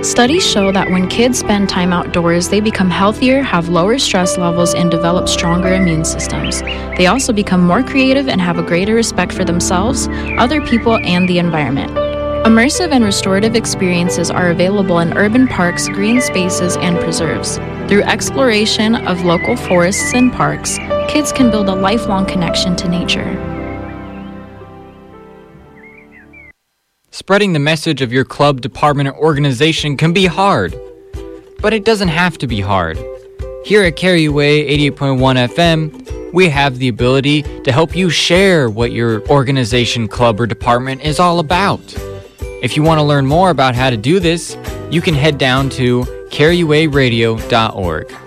Studies show that when kids spend time outdoors, they become healthier, have lower stress levels, and develop stronger immune systems. They also become more creative and have a greater respect for themselves, other people, and the environment. Immersive and restorative experiences are available in urban parks, green spaces, and preserves. Through exploration of local forests and parks, kids can build a lifelong connection to nature. Spreading the message of your club, department, or organization can be hard, but it doesn't have to be hard. Here at KRUA 88.1 FM, we have the ability to help you share what your organization, club, or department is all about. If you want to learn more about how to do this, you can head down to KRUAradio.org.